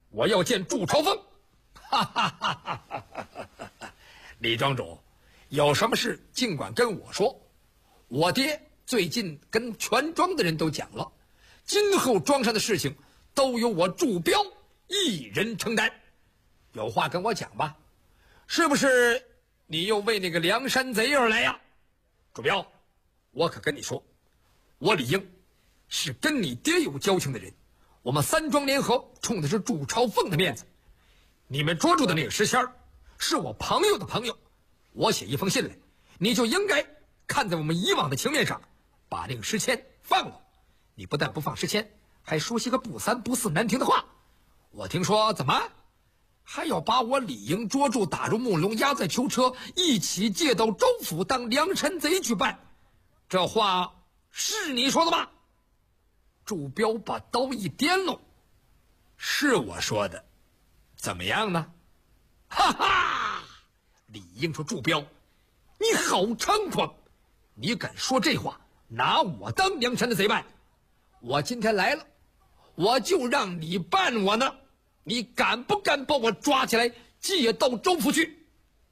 我要见祝朝凤。哈哈哈哈哈哈！李庄主，有什么事尽管跟我说。我爹最近跟全庄的人都讲了，今后庄上的事情都由我祝彪一人承担。有话跟我讲吧，是不是你又为那个梁山贼而来呀？祝彪，我可跟你说，我李应是跟你爹有交情的人，我们三庄联合冲的是祝朝凤的面子。你们捉住的那个石仙儿是我朋友的朋友，我写一封信来，你就应该看在我们以往的情面上，把那个石谦放了。你不但不放石谦，还说些个不三不四难听的话。我听说怎么还要把我李应捉住，打入木笼，押在囚车，一起借到州府当梁山贼去办。这话是你说的吗？祝彪把刀一掂喽，是我说的。怎么样呢？哈哈！李应说：“祝彪，你好猖狂！你敢说这话，拿我当梁山的贼办？我今天来了，我就让你办我呢。你敢不敢把我抓起来，借到州府去？”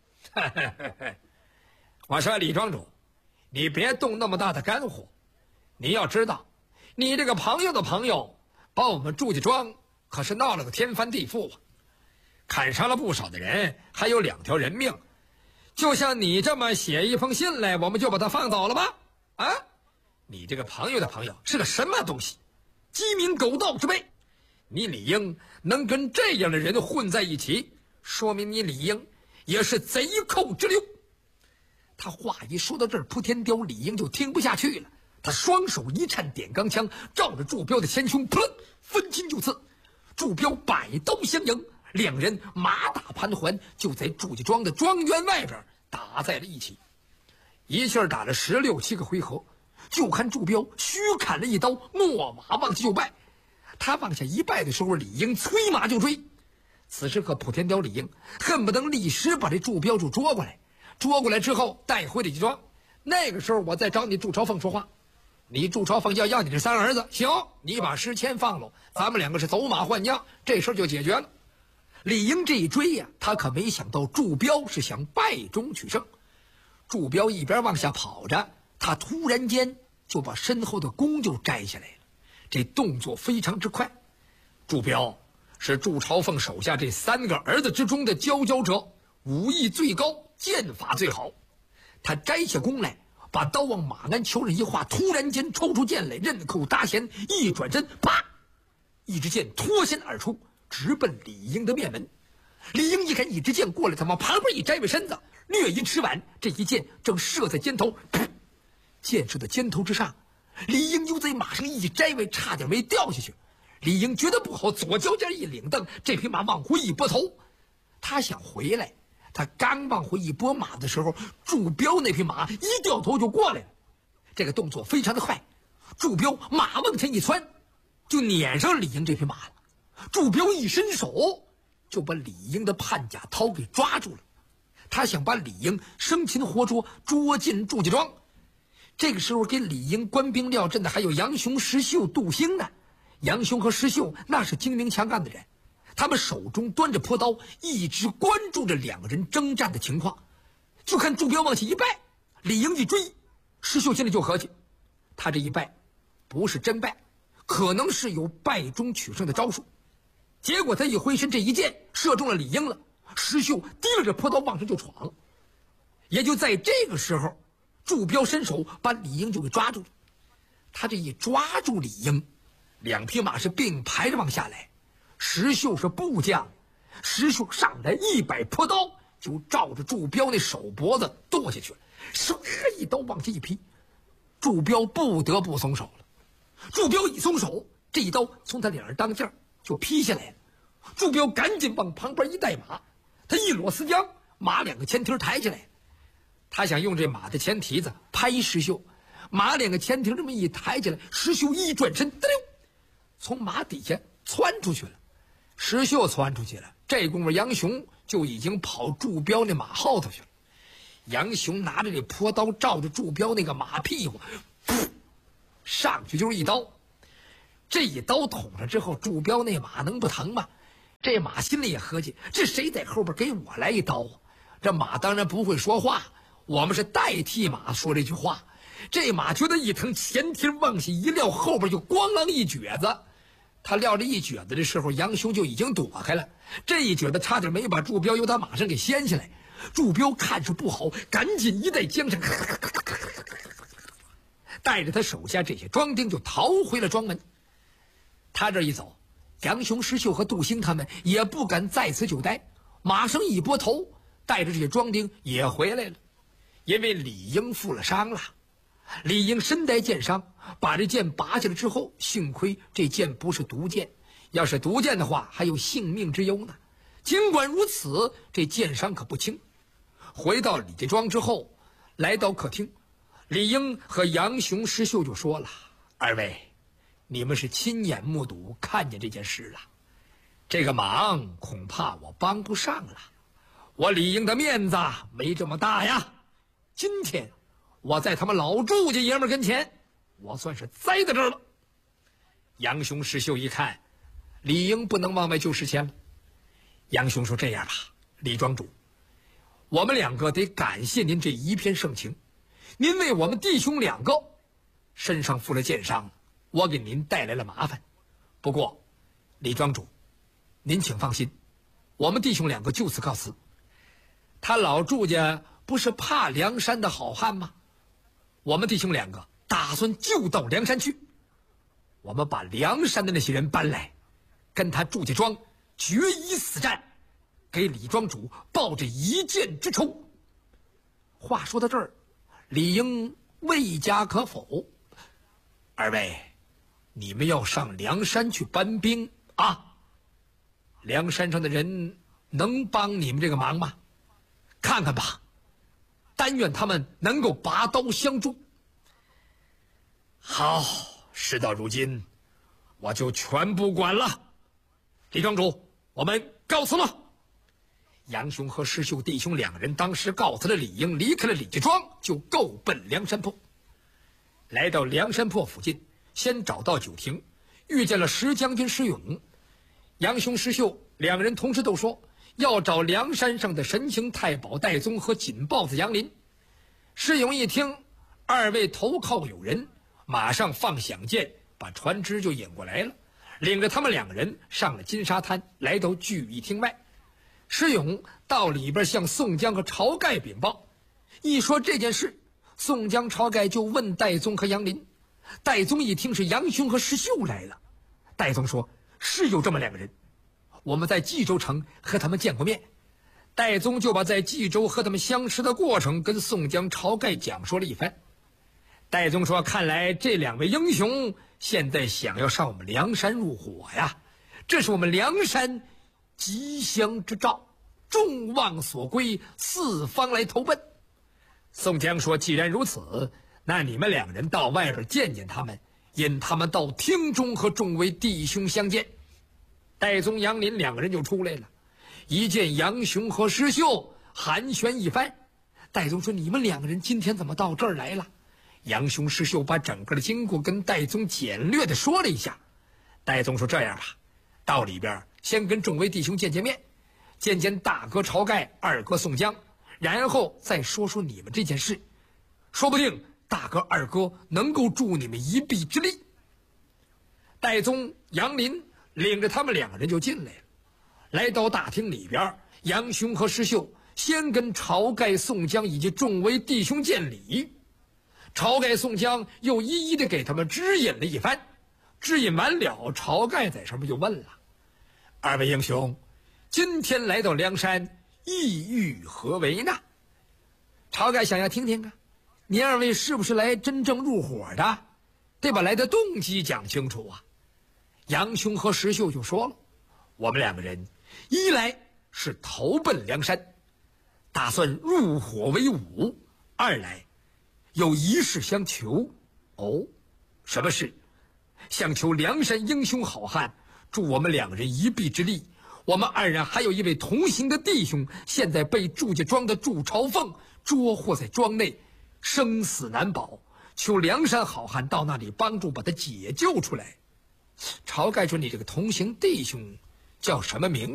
我说李庄主，你别动那么大的肝火。你要知道，你这个朋友的朋友，把我们祝家庄可是闹了个天翻地覆啊！砍伤了不少的人，还有2条人命。就像你这么写一封信来，我们就把他放走了吧？啊，你这个朋友的朋友是个什么东西？鸡鸣狗盗之辈！你李应能跟这样的人混在一起，说明你李应也是贼寇之流。他话一说到这儿，扑天雕李应就听不下去了，他双手一颤，点钢枪，照着祝彪的前胸，噗，分筋就刺。祝彪百刀相迎，两人马打盘桓，就在祝家庄的庄园外边打在了一起。一气儿打了16、17个回合，就看祝彪虚砍了一刀，落马往下就拜。他往下一拜的时候，李应催马就追。此时可普天雕李应恨不得立时把这祝彪就捉过来，捉过来之后带回李家庄。那个时候我再找你祝朝凤说话。你祝朝凤要你这3儿子，行，你把石谦放了，咱们2个是走马换将，这事儿就解决了。李应这一追呀，他可没想到祝彪是想败中取胜。祝彪一边往下跑着，他突然间就把身后的弓就摘下来了，这动作非常之快。祝彪是祝朝凤手下这3个儿子之中的佼佼者，武艺最高，剑法最好。他摘下弓来，把刀往马鞍裘上一划，突然间抽出剑来，刃口搭弦，一转身，啪，一支箭脱弦而出，直奔李应的面门。李应一看一支箭过来，他往旁边一摘回身子，略一迟晚，这一箭正射在肩头，噗，箭射在肩头之上，李应又在马上一摘位，差点没掉下去。李应觉得不好，左脚尖一领蹬，这匹马往回一拨头，他想回来。他刚往回一拨马的时候，祝彪那匹马一掉头就过来了，这个动作非常的快。祝彪马往前一窜，就撵上李应这匹马了。祝彪一伸手，就把李应的判甲涛给抓住了。他想把李应生擒活捉，捉进祝家庄。这个时候给李应官兵料阵的还有杨雄、石秀、杜兴呢。杨雄和石秀那是精明强干的人，他们手中端着朴刀，一直关注着2个人征战的情况。就看祝彪往起一拜，李应一追，石秀心里就合计，他这一拜不是真拜，可能是有败中取胜的招数。结果他一挥身，这一箭射中了李应了，石秀提了着朴刀往上就闯了。也就在这个时候，祝彪伸手把李应就给抓住了。他这一抓住李应，2匹马是并排着往下来。石秀是部将，石秀上来一摆朴刀，就照着祝彪那手脖子剁下去了，唰一刀往下一劈，祝彪不得不松手了。祝彪一松手，这一刀从他脸上当劲儿就劈下来了。祝彪赶紧往旁边一带马，他一裸丝缰，马2个前蹄抬起来，他想用这马的前蹄子拍石秀，马2个前蹄这么一抬起来，石秀一转身，嘚溜，从马底下窜出去了。石秀窜出去了，这功夫杨雄就已经跑祝彪那马后头去了。杨雄拿着这朴刀照着祝彪那个马屁股，噗，上去就是一刀。这一刀捅了之后，祝彪那马能不疼吗？ 这马心里也合计，这谁在后边给我来一刀啊？这马当然不会说话，我们是代替马说这句话。这马觉得一疼，前蹄往下一撂，后边就咣啷一蹶子。他撂这一蹶子的时候，杨雄就已经躲开了。这一蹶子差点没把祝彪由他马上给掀下来。祝彪看着不好，赶紧一带缰绳，带着他手下这些庄丁就逃回了庄门。他这一走，杨雄、石秀和杜兴他们也不敢在此久待，马上一拨头，带着这些庄丁也回来了。因为李应负了伤了，李应身带剑伤，把这剑拔下来之后，幸亏这剑不是毒剑，要是毒剑的话，还有性命之忧呢。尽管如此，这剑伤可不轻。回到李家庄之后，来到客厅，李应和杨雄、石秀就说了：“二位，你们是亲眼目睹看见这件事了，这个忙恐怕我帮不上了。我李应的面子没这么大呀。今天我在他们老祝家爷们跟前，我算是栽在这儿了。”杨雄、石秀一看，李应不能往外救时迁了。杨雄说：“这样吧，李庄主，我们两个得感谢您这一片盛情，您为我们弟兄两个身上负了剑伤，我给您带来了麻烦。不过，李庄主，您请放心，我们弟兄两个就此告辞。他老祝家不是怕梁山的好汉吗？我们弟兄两个打算就到梁山去，我们把梁山的那些人搬来，跟他祝家庄决一死战，给李庄主报这一箭之仇。”话说到这儿，李应未加可否：“二位，你们要上梁山去搬兵啊？梁山上的人能帮你们这个忙吗？看看吧，但愿他们能够拔刀相助。”好，事到如今，我就全不管了。李庄主，我们告辞了。杨雄和石秀弟兄两个人当时告辞了李应，离开了李家庄，就够奔梁山泊。来到梁山泊附近，先找到酒亭，遇见了石将军石勇。杨雄、石秀两个人同时都说要找梁山上的神行太保戴宗和锦豹子杨林。石勇一听二位投靠有人，马上放响箭，把船只就引过来了，领着他们两个人上了金沙滩，来到聚义厅外。石勇到里边向宋江和晁盖禀报。一说这件事，宋江、晁盖就问戴宗和杨林。戴宗一听是杨雄和石秀来了，戴宗说：“是有这么两个人，我们在冀州城和他们见过面。”戴宗就把在冀州和他们相识的过程跟宋江、晁盖讲说了一番。戴宗说：“看来这两位英雄现在想要上我们梁山入伙呀，这是我们梁山吉祥之兆，众望所归，四方来投奔。”宋江说：“既然如此，那你们两人到外边见见他们，引他们到厅中和众位弟兄相见。”戴宗、杨林两个人就出来了，一见杨雄和石秀，寒暄一番。戴宗说：“你们两个人今天怎么到这儿来了？”杨雄、石秀把整个的经过跟戴宗简略的说了一下。戴宗说：“这样吧，到里边先跟众位弟兄见见面，见见大哥晁盖，二哥宋江，然后再说说你们这件事，说不定大哥二哥能够助你们一臂之力。”戴宗、杨林领着他们两个人就进来了。来到大厅里边，杨雄和石秀先跟晁盖、宋江以及众位弟兄见礼。晁盖、宋江又一一的给他们指引了一番。指引完了，晁盖在上面就问了：“二位英雄，今天来到梁山，意欲何为呢？”晁盖想要听听啊，你二位是不是来真正入伙的？得把来的动机讲清楚啊。杨雄和石秀就说了：“我们两个人一来是投奔梁山，打算入伙为伍；二来有一事相求。”“哦，什么事？”“想求梁山英雄好汉助我们两个人一臂之力。我们二人还有一位同行的弟兄，现在被祝家庄的祝朝凤捉获在庄内，生死难保，求梁山好汉到那里帮助把他解救出来。”晁盖说：“你这个同行弟兄叫什么名